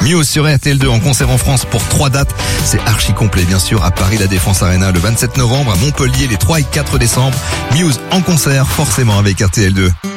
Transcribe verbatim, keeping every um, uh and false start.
Muse sur R T L deux en concert en France pour trois dates. C'est archi complet bien sûr, à Paris la Défense Arena le vingt-sept novembre, à Montpellier les trois et quatre décembre. Muse en concert forcément avec R T L deux.